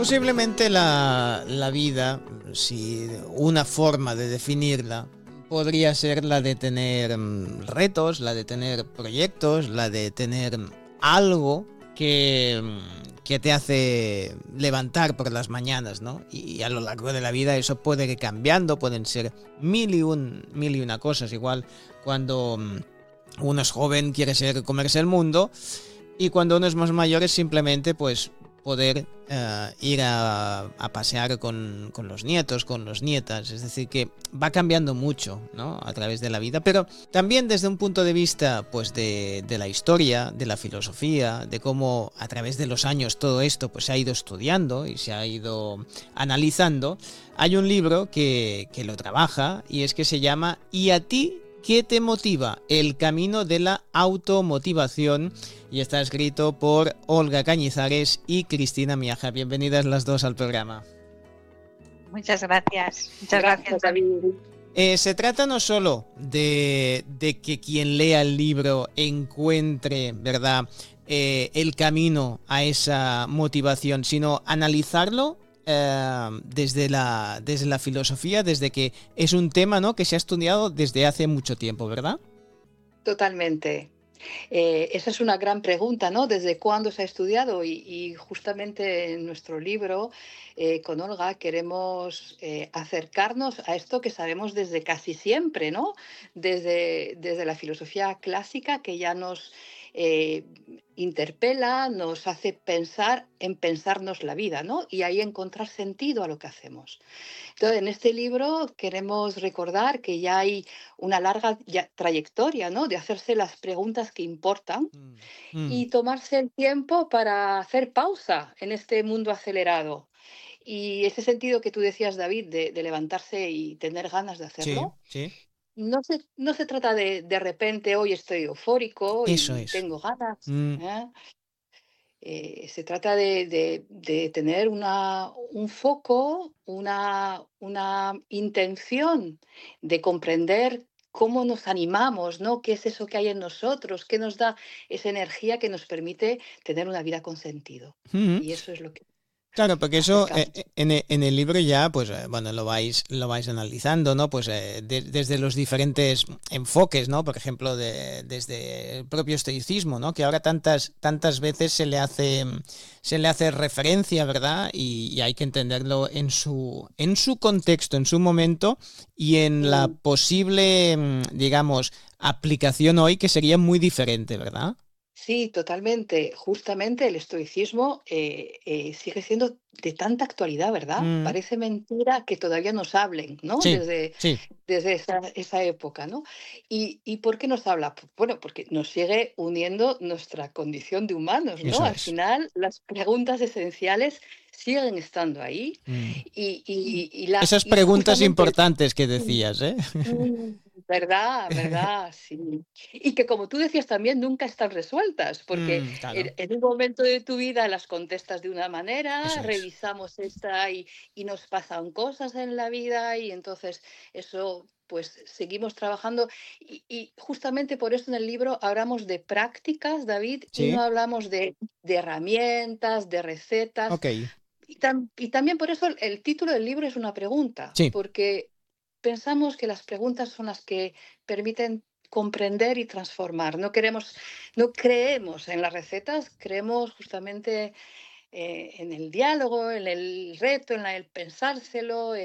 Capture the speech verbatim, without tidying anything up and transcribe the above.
Posiblemente la, la vida, si una forma de definirla, podría ser la de tener mm, retos, la de tener proyectos, la de tener algo que, mm, que te hace levantar por las mañanas, ¿no? Y, a lo largo de la vida eso puede ir cambiando, pueden ser mil y, un, mil y una cosas. Igual cuando mm, uno es joven quiere ser comerse el mundo, y cuando uno es más mayor es simplemente pues poder uh, ir a, a pasear con, con los nietos, con los nietas. Es decir, que va cambiando mucho, ¿no?, a través de la vida, pero también desde un punto de vista pues de, de la historia, de la filosofía, de cómo a través de los años todo esto pues se ha ido estudiando y se ha ido analizando. Hay un libro que, que lo trabaja, y es que se llama ¿Y a ti qué te motiva? El camino de la automotivación, y está escrito por Olga Cañizares y Cristina Miaja. Bienvenidas las dos al programa. Muchas gracias. Muchas gracias, David. Eh, se trata no solo de, de que quien lea el libro encuentre, ¿verdad?, eh, el camino a esa motivación, sino analizarlo eh, desde, la, desde la filosofía, desde que es un tema, ¿no?, que se ha estudiado desde hace mucho tiempo, ¿verdad? Totalmente. Eh, esa es una gran pregunta, ¿no? ¿Desde cuándo se ha estudiado? Y, y justamente en nuestro libro, eh, con Olga, queremos eh, acercarnos a esto que sabemos desde casi siempre, ¿no? Desde, desde la filosofía clásica, que ya nos eh, interpela, nos hace pensar en pensarnos la vida, ¿no? Y ahí encontrar sentido a lo que hacemos. Entonces, en este libro queremos recordar que ya hay una larga ya- trayectoria, ¿no?, de hacerse las preguntas que importan Mm. Mm. y tomarse el tiempo para hacer pausa en este mundo acelerado. Y ese sentido que tú decías, David, de, de levantarse y tener ganas de Sí, hacerlo, sí. no se, no se trata de de repente hoy estoy eufórico Eso y es. tengo ganas. Mm. ¿Eh? Eh, se trata de, de- de tener una, un foco, una, una intención de comprender cómo nos animamos, ¿no? ¿Qué es eso que hay en nosotros? ¿Qué nos da esa energía que nos permite tener una vida con sentido? Mm. Y eso es lo que Claro, porque eso eh, acercamos. eh, en, e- en el libro ya, pues eh, bueno, lo vais, lo vais analizando, ¿no? Pues eh, de- desde los diferentes enfoques, ¿no? Por ejemplo, de- desde el propio estoicismo, ¿no?, que ahora tantas, tantas veces se le hace, se le hace referencia, ¿verdad? Y, y hay que entenderlo en su, en su contexto, en su momento, y en la Mm. posible, mm, digamos, aplicación hoy, que sería muy diferente, ¿verdad? Sí, totalmente. Justamente el estoicismo eh, eh, sigue siendo de tanta actualidad, ¿verdad? Mm. Parece mentira que todavía nos hablen, ¿no? Sí, Desde, sí. desde esa, esa época, ¿no? ¿Y, y por qué nos habla? Pues, bueno, porque nos sigue uniendo nuestra condición de humanos, ¿no? Eso Al es. final, las preguntas esenciales siguen estando ahí Mm. y, y, y la, Esas y preguntas justamente importantes que decías, ¿eh? Mm, ¿verdad? ¿Verdad? Sí. Y que como tú decías también nunca están resueltas, porque Mm, claro, en, en un momento de tu vida las contestas de una eso manera, es. revisamos esta y, y nos pasan cosas en la vida y entonces eso pues seguimos trabajando y, y justamente por eso en el libro hablamos de prácticas, David, y no Sí, hablamos de, de herramientas, de recetas. ok. Y, tam- y también por eso el, el título del libro es una pregunta, Sí. porque pensamos que las preguntas son las que permiten comprender y transformar. No queremos, no creemos en las recetas, creemos justamente eh, en el diálogo, en el reto, en la- el pensárselo,